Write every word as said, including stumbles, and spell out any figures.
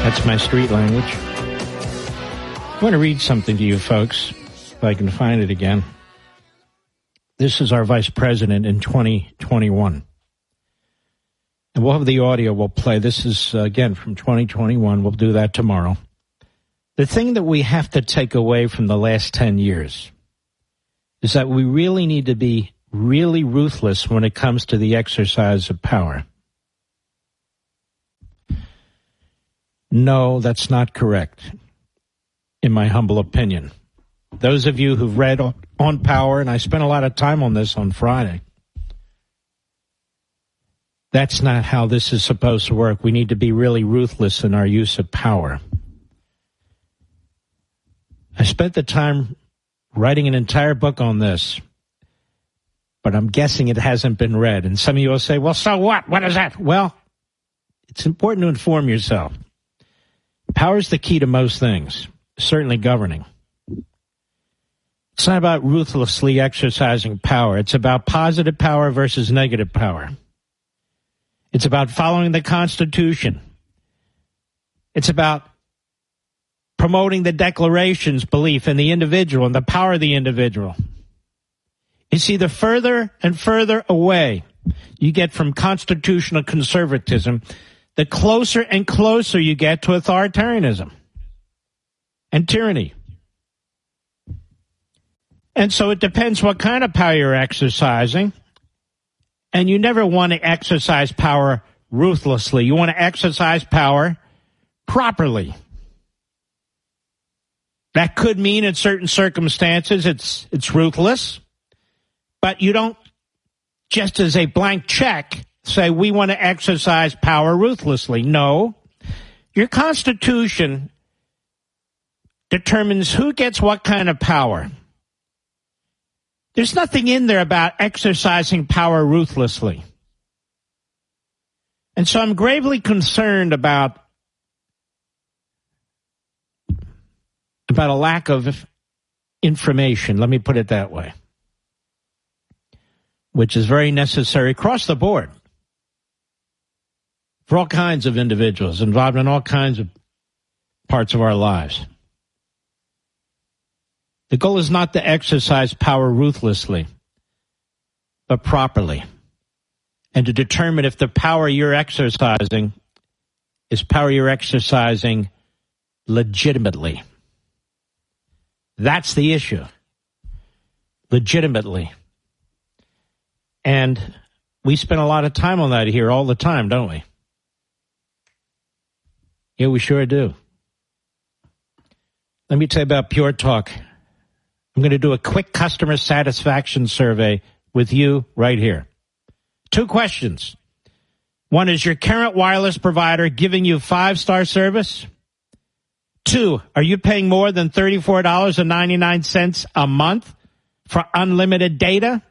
That's my street language. I want to read something to you folks, if I can find it again. This is our vice president in twenty twenty-one. And we'll have the audio we'll play. This is, uh, again, from twenty twenty-one. We'll do that tomorrow. The thing that we have to take away from the last ten years is that we really need to be really ruthless when it comes to the exercise of power. No, that's not correct, in my humble opinion. Those of you who've read on power, and I spent a lot of time on this on Friday, that's not how this is supposed to work. We need to be really ruthless in our use of power. I spent the time writing an entire book on this, but I'm guessing it hasn't been read. And some of you will say, well, so what? What is that? Well, it's important to inform yourself. Power is the key to most things, certainly governing. It's not about ruthlessly exercising power. It's about positive power versus negative power. It's about following the Constitution. It's about promoting the Declaration's belief in the individual and the power of the individual. You see, the further and further away you get from constitutional conservatism, the closer and closer you get to authoritarianism and tyranny. And so it depends what kind of power you're exercising. And you never want to exercise power ruthlessly. You want to exercise power properly. That could mean in certain circumstances it's it's ruthless, but you don't just as a blank check say we want to exercise power ruthlessly. No. Your Constitution determines who gets what kind of power. There's nothing in there about exercising power ruthlessly. And so I'm gravely concerned about about a lack of information, let me put it that way, which is very necessary across the board for all kinds of individuals involved in all kinds of parts of our lives. The goal is not to exercise power ruthlessly, but properly, and to determine if the power you're exercising is power you're exercising legitimately. That's the issue. Legitimately. And we spend a lot of time on that here all the time, don't we? Yeah, we sure do. Let me tell you about Pure Talk. I'm going to do a quick customer satisfaction survey with you right here. Two questions. One, is your current wireless provider giving you five-star service? Two, are you paying more than thirty-four dollars and ninety-nine cents a month for unlimited data?